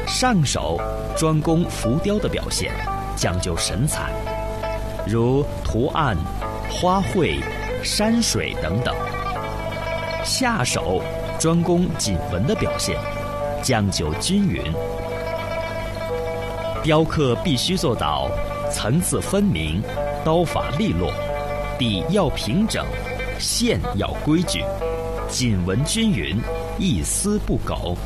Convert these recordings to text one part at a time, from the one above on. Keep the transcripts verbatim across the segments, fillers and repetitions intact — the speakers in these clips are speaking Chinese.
上手专攻浮雕的表现，讲究神采，如图案、花卉、山水等等；下手专攻锦纹的表现，讲究均匀。雕刻必须做到层次分明，刀法利落，底要平整，线要规矩，锦纹均匀，一丝不苟。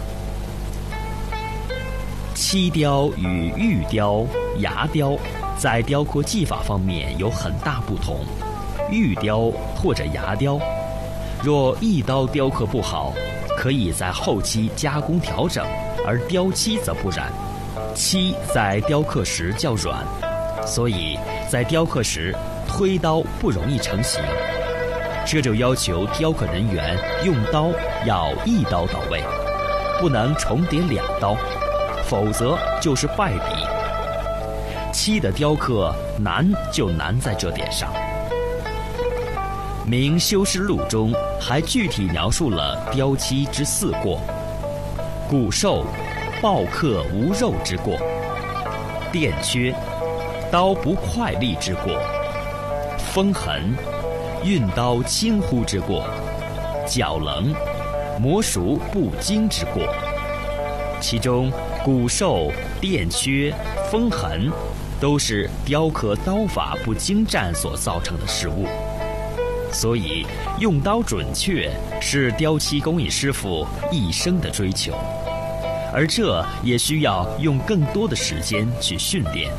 漆雕与玉雕、牙雕在雕刻技法方面有很大不同。玉雕或者牙雕，若一刀雕刻不好，可以在后期加工调整，而雕漆则不然。漆在雕刻时较软，所以在雕刻时推刀不容易成型。这就要求雕刻人员用刀要一刀到位，不能重叠两刀，否则就是败笔。漆的雕刻难就难在这点上。《明修饰录》中还具体描述了雕漆之四过：骨瘦、暴刻无肉之过；电缺、刀不快利之过；锋痕、运刀轻忽之过；角棱、磨熟不精之过。其中骨瘦、电缺、锋痕都是雕刻刀法不精湛所造成的失误，所以用刀准确是雕漆工艺师傅一生的追求，而这也需要用更多的时间去训练。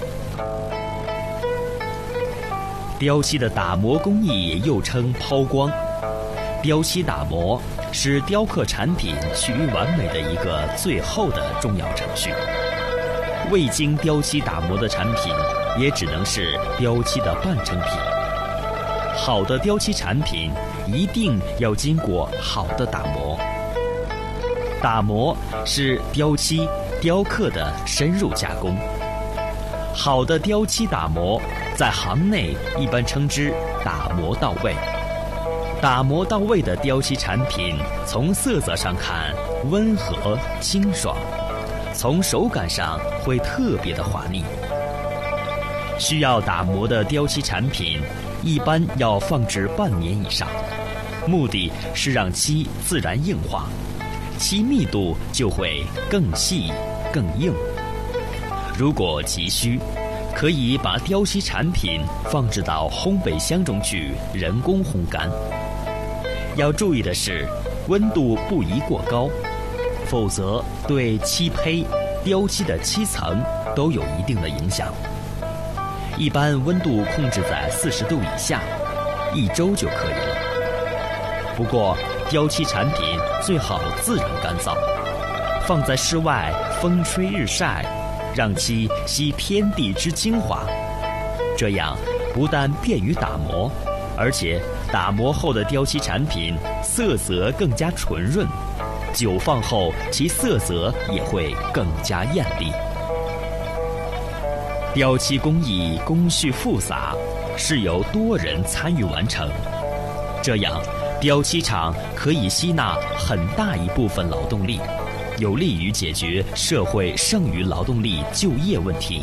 雕漆的打磨工艺又称抛光，雕漆打磨是雕刻产品趋于完美的一个最后的重要程序。未经雕漆打磨的产品也只能是雕漆的半成品。好的雕漆产品一定要经过好的打磨。打磨是雕漆雕刻的深入加工。好的雕漆打磨在行内一般称之打磨到位。打磨到位的雕漆产品，从色泽上看温和清爽，从手感上会特别的滑腻。需要打磨的雕漆产品一般要放置半年以上，目的是让漆自然硬化，漆密度就会更细更硬。如果急需，可以把雕漆产品放置到烘焙箱中去人工烘干。要注意的是，温度不宜过高，否则对漆胚、雕漆的漆层都有一定的影响。一般温度控制在四十度以下，一周就可以了。不过，雕漆产品最好自然干燥，放在室外风吹日晒，让漆吸天地之精华。这样不但便于打磨，而且打磨后的雕漆产品色泽更加纯润，久放后其色泽也会更加艳丽。雕漆工艺工序复杂，是由多人参与完成，这样雕漆厂可以吸纳很大一部分劳动力，有利于解决社会剩余劳动力就业问题。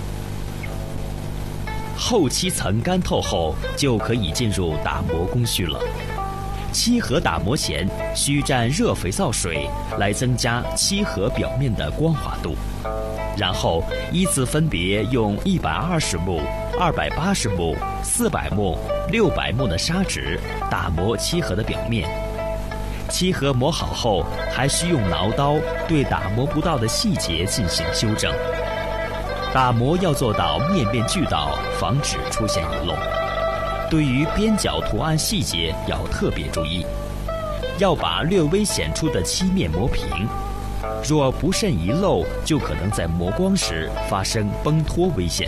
后漆层干透后，就可以进入打磨工序了。漆盒打磨前，需蘸热肥皂水来增加漆盒表面的光滑度，然后依次分别用一百二十目、二百八十目、四百目、六百目的砂纸打磨漆盒的表面。漆盒磨好后，还需用挠刀对打磨不到的细节进行修正。打磨要做到面面俱到，防止出现遗漏。对于边角图案细节要特别注意，要把略微显出的漆面磨平。若不慎遗漏，就可能在磨光时发生崩脱危险。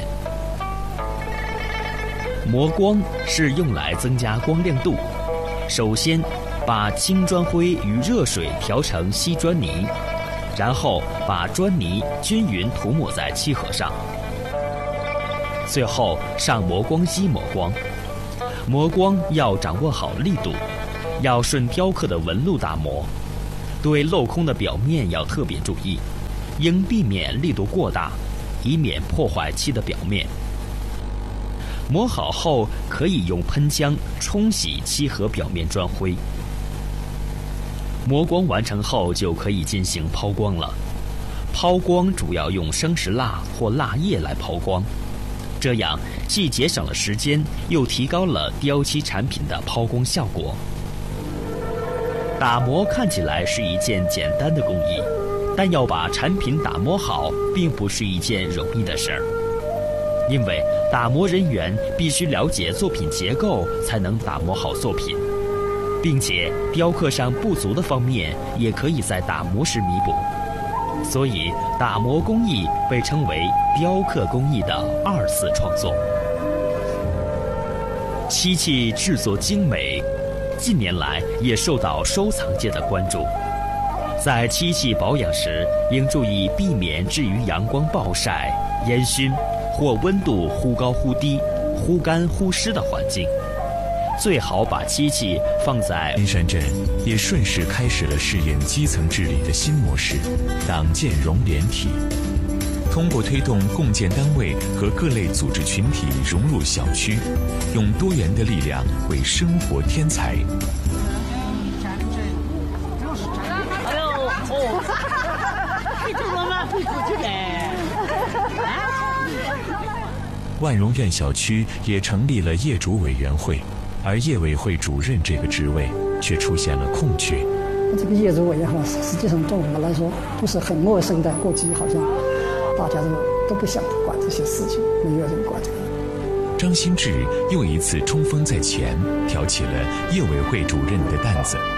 磨光是用来增加光亮度。首先，把青砖灰与热水调成稀砖泥，然后把砖泥均匀涂抹在漆盒上，最后上磨光机磨光。磨光要掌握好力度，要顺雕刻的纹路打磨，对镂空的表面要特别注意， 应避免力度过大，以免破坏漆的表面。磨好后，可以用喷浆冲洗漆盒表面砖灰。磨光完成后，就可以进行抛光了。抛光主要用生石蜡或蜡液来抛光，这样既节省了时间，又提高了雕漆产品的抛光效果。打磨看起来是一件简单的工艺，但要把产品打磨好，并不是一件容易的事儿。因为打磨人员必须了解作品结构，才能打磨好作品，并且雕刻上不足的方面也可以在打磨时弥补。所以，打磨工艺被称为雕刻工艺的二次创作。漆器制作精美，近年来也受到收藏界的关注。在漆器保养时，应注意避免置于阳光暴晒、烟熏或温度忽高忽低、忽干忽湿的环境。最好把漆器放在金山镇，也顺势开始了试验基层治理的新模式——党建融联体。通过推动共建单位和各类组织群体融入小区，用多元的力量为生活添彩。 哎呦哦，你这我们会出去嘞！ 万荣苑小区也成立了业主委员会。而业委会主任这个职位却出现了空缺。 这个业主委员会实际上对我们来说不是很陌生的，过去好像大家都都不想管这些事情，没有人管这个。 张新志又一次冲锋在前，挑起了业委会主任的担子。